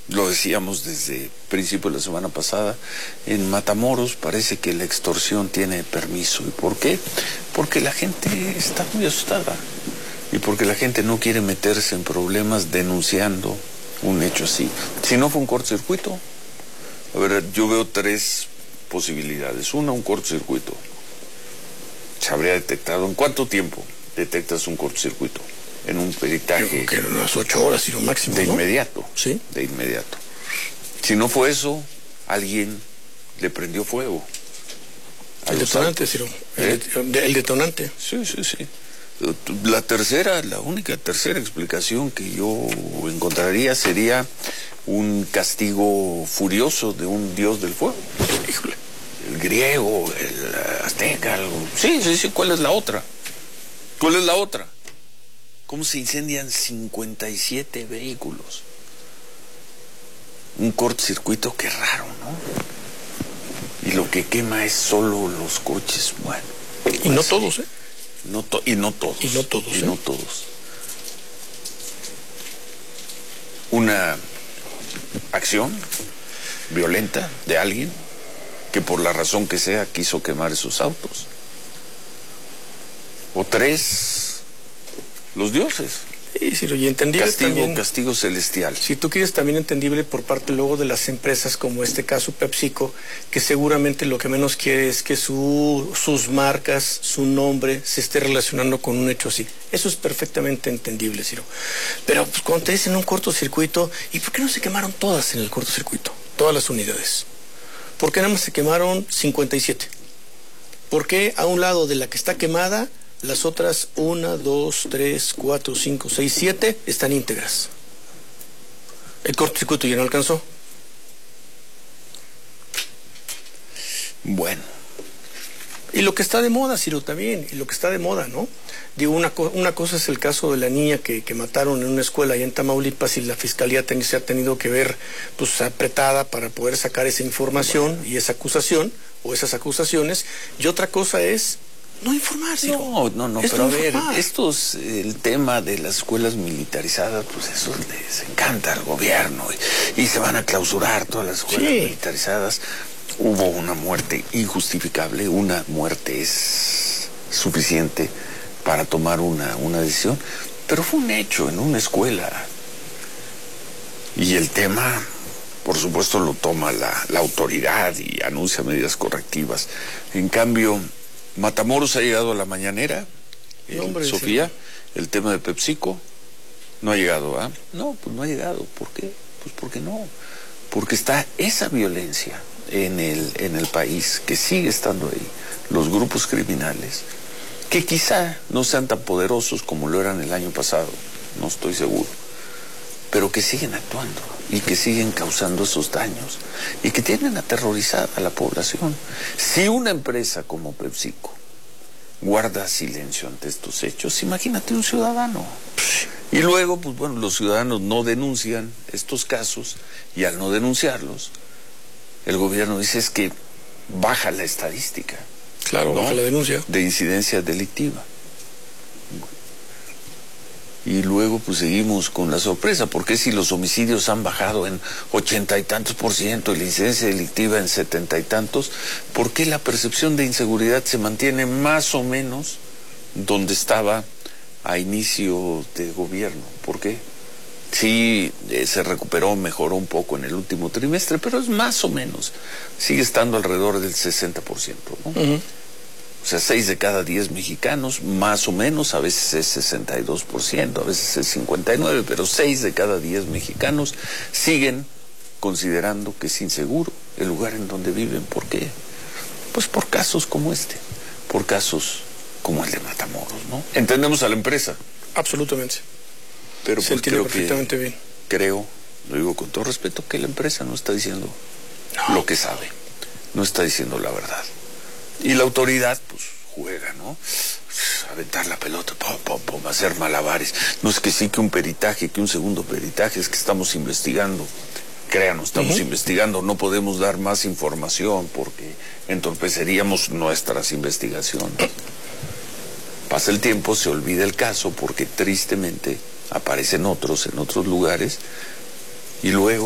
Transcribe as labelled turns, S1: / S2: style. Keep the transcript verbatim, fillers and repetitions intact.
S1: lo decíamos desde principio de la semana pasada, en Matamoros parece que la extorsión tiene permiso. ¿Y por qué? Porque la gente está muy asustada y porque la gente no quiere meterse en problemas denunciando un hecho así. Si no fue un cortocircuito, a ver, yo veo tres posibilidades. Una, un cortocircuito. Se habría detectado. ¿En cuánto tiempo detectas un cortocircuito? En un peritaje.
S2: Yo creo que en unas ocho horas y lo máximo,
S1: De
S2: ¿no?
S1: inmediato.
S2: Sí.
S1: De inmediato. Si no fue eso, alguien le prendió fuego.
S2: El detonante, Ciro. ¿Eh? El, el detonante.
S1: Sí, sí, sí. La tercera, la única tercera explicación que yo encontraría sería un castigo furioso de un dios del fuego. Híjole. El griego, el azteca, algo. Sí, sí, sí. ¿Cuál es la otra? ¿Cuál es la otra? ¿Cómo se incendian cincuenta y siete vehículos? Un cortocircuito, qué raro, ¿no? Y lo que quema es solo los coches. Bueno.
S2: Y no todos, ¿eh?
S1: No to y no todos.
S2: Y no todos.
S1: Y
S2: ¿eh?
S1: no todos. Una acción violenta de alguien que por la razón que sea quiso quemar esos autos. O tres, los dioses.
S2: Sí, Ciro, y entendible
S1: castigo,
S2: también,
S1: castigo celestial.
S2: Si tú quieres, también entendible por parte luego de las empresas como este caso PepsiCo, que seguramente lo que menos quiere es que su, sus marcas, su nombre se esté relacionando con un hecho así. Eso es perfectamente entendible, Ciro. Pero pues, cuando te dicen un cortocircuito, ¿y por qué no se quemaron todas en el cortocircuito? Todas las unidades. ¿Por qué nada más se quemaron cincuenta y siete? ¿Por qué a un lado de la que está quemada, las otras una, dos, tres, cuatro, cinco, seis, siete están íntegras? El cortocircuito ya no alcanzó.
S1: Bueno.
S2: Y lo que está de moda, Ciro, también, y lo que está de moda, ¿no? Digo, una, co una cosa es el caso de la niña que, que mataron en una escuela allá en Tamaulipas y la fiscalía ten se ha tenido que ver, pues, apretada para poder sacar esa información bueno. y esa acusación, o esas acusaciones, y otra cosa es no informar, Ciro.
S1: No, no, no, pero a ver, estos, el tema de las escuelas militarizadas, pues eso les encanta al gobierno y, y se van a clausurar todas las escuelas sí. militarizadas. Hubo una muerte injustificable, una muerte es suficiente para tomar una, una decisión, pero fue un hecho en una escuela. Y el tema, por supuesto, lo toma la, la autoridad y anuncia medidas correctivas. En cambio, Matamoros ha llegado a la mañanera, el, Hombre, Sofía, sí. el tema de PepsiCo, no ha llegado, ¿ah? ¿eh? No, pues no ha llegado. ¿Por qué? Pues porque no. Porque está esa violencia en el, en el país, que sigue estando ahí, los grupos criminales, que quizá no sean tan poderosos como lo eran el año pasado, no estoy seguro, pero que siguen actuando y que siguen causando esos daños y que tienen aterrorizada a la población. Si una empresa como PepsiCo guarda silencio ante estos hechos, imagínate un ciudadano. Y luego, pues bueno, los ciudadanos no denuncian estos casos y al no denunciarlos, el gobierno dice es que baja la estadística.
S2: Claro, ¿no? Baja la denuncia.
S1: De incidencia delictiva. Y luego pues seguimos con la sorpresa, porque si los homicidios han bajado en ochenta y tantos por ciento y la incidencia delictiva en setenta y tantos, ¿por qué la percepción de inseguridad se mantiene más o menos donde estaba a inicio de gobierno? ¿Por qué? Sí, eh, se recuperó, mejoró un poco en el último trimestre, pero es más o menos, sigue estando alrededor del sesenta por ciento, ¿no? Uh-huh. O sea, seis de cada diez mexicanos, más o menos, a veces es sesenta y dos por ciento, a veces es cincuenta y nueve por ciento, pero seis de cada diez mexicanos siguen considerando que es inseguro el lugar en donde viven. ¿Por qué? Pues por casos como este, por casos como el de Matamoros, ¿no? Entendemos a la empresa.
S2: Absolutamente.
S1: Pero
S2: Se
S1: pues
S2: entiende
S1: creo
S2: perfectamente
S1: que,
S2: bien.
S1: Creo, lo digo con todo respeto, que la empresa no está diciendo no. lo que sabe, no está diciendo la verdad. Y la autoridad, pues, juega, ¿no? Aventar la pelota, pum, pum, pum, hacer malabares. No es que sí que un peritaje, que un segundo peritaje, es que estamos investigando. Créanos, estamos uh-huh. investigando, no podemos dar más información porque entorpeceríamos nuestras investigaciones. Pasa el tiempo, se olvida el caso porque tristemente aparecen otros en otros lugares y luego